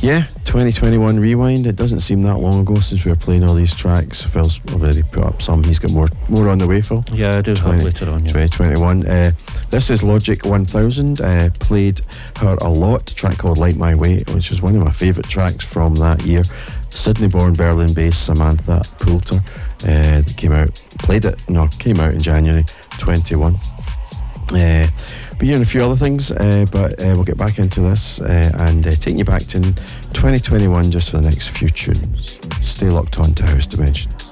Yeah, 2021 Rewind. It doesn't seem that long ago since we were playing all these tracks. Phil's already put up some. He's got more on the way, Phil. Yeah, I do have later on. Yeah. 2021. This is Logic 1000. Played her a lot. A track called Like My Way, which was one of my favourite tracks from that year. Sydney-born, Berlin-based Samantha Poulter. That came out in January 21. Be hearing a few other things, but we'll get back into this and taking you back to 2021 just for the next few tunes. Stay locked on to House Dimension.